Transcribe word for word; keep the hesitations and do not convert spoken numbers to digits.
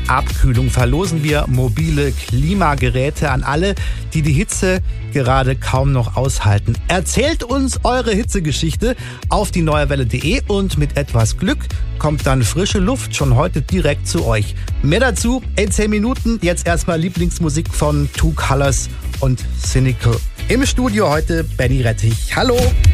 Abkühlung verlosen wir mobile Klimageräte an alle, die die Hitze gerade kaum noch aushalten. Erzählt uns eure Hitzegeschichte auf die neue welle punkt de und mit etwas Glück kommt dann frische Luft schon heute direkt zu euch. Mehr dazu in zehn Minuten. Jetzt erstmal Lieblingsmusik von Two Colors und Cynical. Im Studio heute Benny Rettich. Hallo!